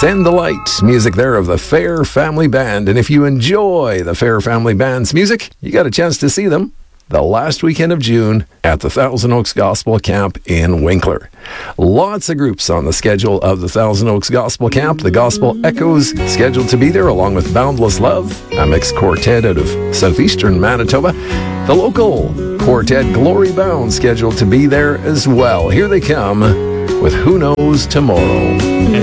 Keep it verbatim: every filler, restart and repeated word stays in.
Send the Light. Music there of the Fair Family Band. And if you enjoy the Fair Family Band's music, you got a chance to see them the last weekend of June at the Thousand Oaks Gospel Camp in Winkler. Lots of groups on the schedule of the Thousand Oaks Gospel Camp. The Gospel Echoes scheduled to be there, along with Boundless Love, a mixed quartet out of southeastern Manitoba. The local quartet Glory Bound scheduled to be there as well. Here they come with Who Knows Tomorrow.